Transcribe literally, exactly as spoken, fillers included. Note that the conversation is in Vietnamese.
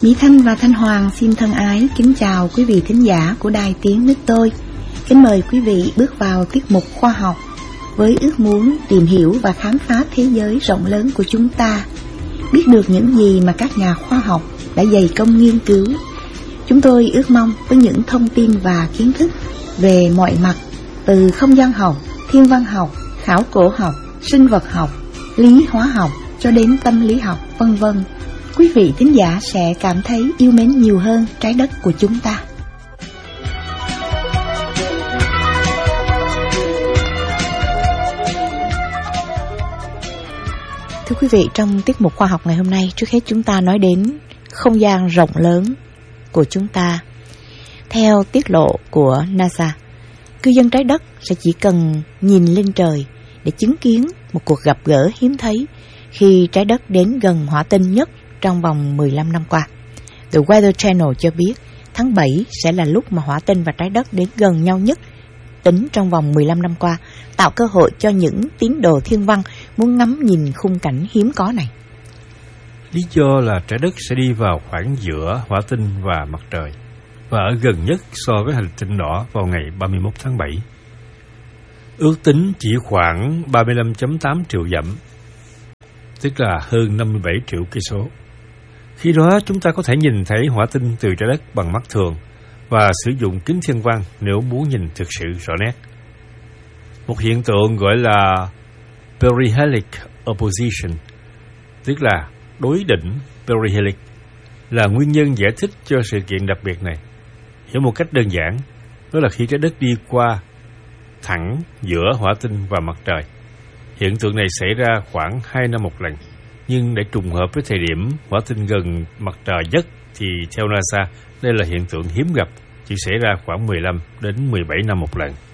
Mỹ Thanh và Thanh Hoàng xin thân ái kính chào quý vị thính giả của Đài Tiếng Nước Tôi. Kính mời quý vị bước vào tiết mục khoa học với ước muốn tìm hiểu và khám phá thế giới rộng lớn của chúng ta, biết được những gì mà các nhà khoa học đã dày công nghiên cứu. Chúng tôi ước mong với những thông tin và kiến thức về mọi mặt, từ không gian học, thiên văn học, khảo cổ học, sinh vật học, lý hóa học cho đến tâm lý học, vân vân, quý vị thính giả sẽ cảm thấy yêu mến nhiều hơn trái đất của chúng ta. Thưa quý vị, trong tiết mục khoa học ngày hôm nay, trước hết chúng ta nói đến không gian rộng lớn của chúng ta. Theo tiết lộ của NASA, cư dân trái đất sẽ chỉ cần nhìn lên trời để chứng kiến một cuộc gặp gỡ hiếm thấy khi trái đất đến gần hỏa tinh nhất trong vòng mười lăm năm qua. The Weather Channel cho biết tháng bảy sẽ là lúc mà hỏa tinh và trái đất đến gần nhau nhất tính trong vòng mười lăm năm qua, tạo cơ hội cho những tín đồ thiên văn muốn ngắm nhìn khung cảnh hiếm có này. Lý do là trái đất sẽ đi vào khoảng giữa hỏa tinh và mặt trời, và ở gần nhất so với hành tinh đỏ vào ngày ba mươi mốt tháng bảy. Ước tính chỉ khoảng ba mươi lăm phẩy tám triệu dặm, tức là hơn năm mươi bảy triệu cây số. Khi đó chúng ta có thể nhìn thấy hỏa tinh từ trái đất bằng mắt thường và sử dụng kính thiên văn nếu muốn nhìn thực sự rõ nét. Một hiện tượng gọi là perihelic opposition, tức là đối đỉnh perihelic, là nguyên nhân giải thích cho sự kiện đặc biệt này. Hiểu một cách đơn giản, đó là khi trái đất đi qua thẳng giữa hỏa tinh và mặt trời. Hiện tượng này xảy ra khoảng hai năm một lần, nhưng để trùng hợp với thời điểm hỏa tinh gần mặt trời nhất thì theo NASA, đây là hiện tượng hiếm gặp, chỉ xảy ra khoảng mười lăm đến mười bảy năm một lần.